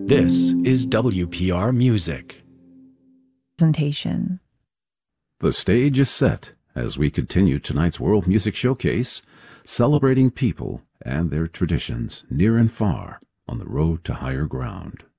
This is WPR Music. Presentation. The stage is set as we continue tonight's World Music Showcase, celebrating people and their traditions near and far on the road to higher ground.